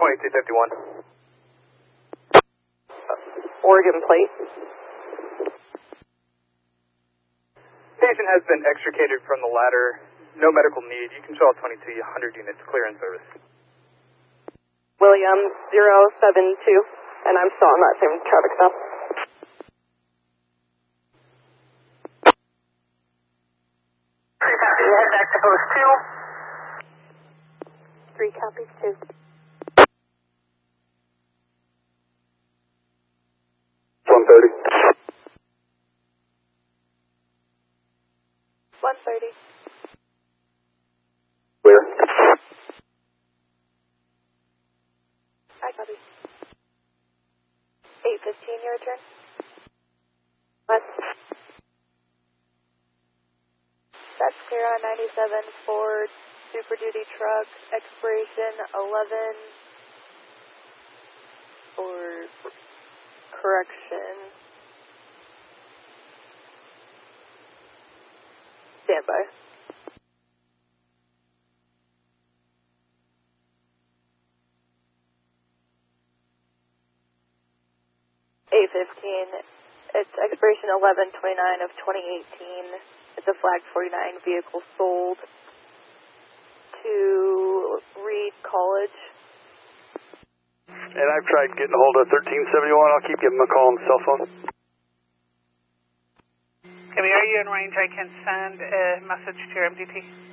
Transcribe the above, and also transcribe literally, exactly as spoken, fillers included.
twenty-two fifty-one. Oregon plate. Patient has been extricated from the ladder. No medical need. You can show all twenty-two one hundred units clear in service. William zero seven two, and I'm still on that same traffic stop. Three copies. Head back to post two. Three copies two. one thirty. one thirty. Clear. I copy. eight fifteen, your return. What? That's clear on ninety-seven Ford Super Duty truck, expiration eleven for correction. Standby. eight fifteen, it's expiration eleven twenty-nine of twenty eighteen. It's a flag forty-nine vehicle sold to Reed College. And I've tried getting a hold of thirteen seventy-one. I'll keep giving him a call on the cell phone. Are you in range? I can send a message to your M D T.